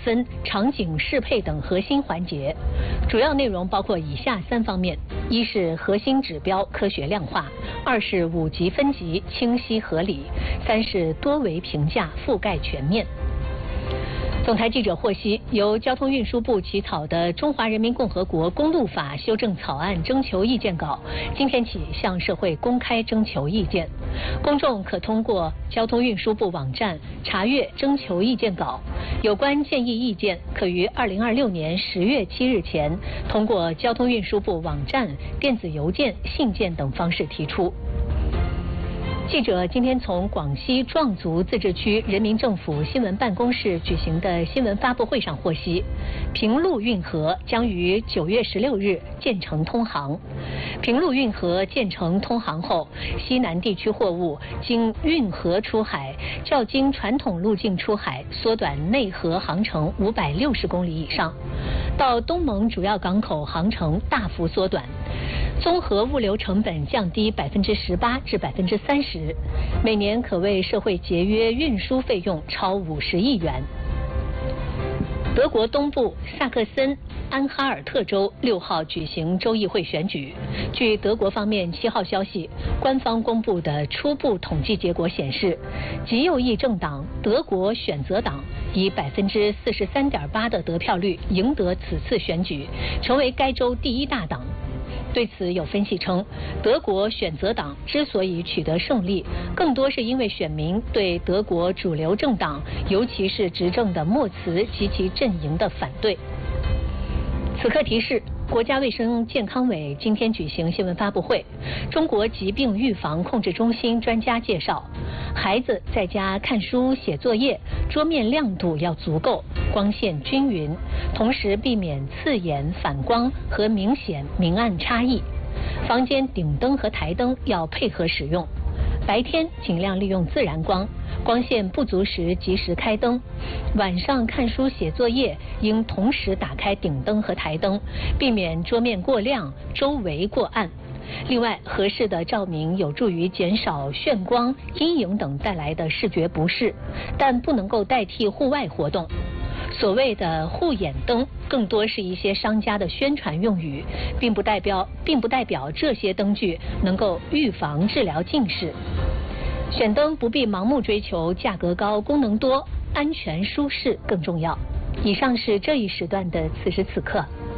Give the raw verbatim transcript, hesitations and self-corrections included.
分、场景适配等核心环节。主要内容包括以下三方面：一是核心指标科学量化；二是五级分级清晰合理；三是多维评价覆盖全面。总台记者获悉，由交通运输部起草的《中华人民共和国公路法》修正草案征求意见稿，今天起向社会公开征求意见。公众可通过交通运输部网站查阅征求意见稿，有关建议意见可于二零二六年十月七日前通过交通运输部网站、电子邮件、信件等方式提出。记者今天从广西壮族自治区人民政府新闻办公室举行的新闻发布会上获悉，平陆运河将于九月十六日建成通航。平陆运河建成通航后，西南地区货物经运河出海，较经传统路径出海缩短内河航程五百六十公里以上，到东盟主要港口航程大幅缩短，综合物流成本降低百分之十八至百分之三十，每年可为社会节约运输费用超五十亿元。德国东部萨克森安哈尔特州六号举行州议会选举。据德国方面七号消息，官方公布的初步统计结果显示，极右翼政党德国选择党以百分之四十三点八的得票率赢得此次选举，成为该州第一大党。对此有分析称，德国选择党之所以取得胜利，更多是因为选民对德国主流政党，尤其是执政的默茨及其阵营的反对。此刻提示，国家卫生健康委今天举行新闻发布会，中国疾病预防控制中心专家介绍，孩子在家看书写作业，桌面亮度要足够，光线均匀，同时避免刺眼反光和明显明暗差异。房间顶灯和台灯要配合使用，白天尽量利用自然光，光线不足时及时开灯。晚上看书写作业应同时打开顶灯和台灯，避免桌面过亮，周围过暗。另外，合适的照明有助于减少眩光、阴影等带来的视觉不适，但不能够代替户外活动。所谓的护眼灯更多是一些商家的宣传用语，并不代表并不代表这些灯具能够预防治疗近视。选灯不必盲目追求价格高、功能多，安全舒适更重要。以上是这一时段的此时此刻。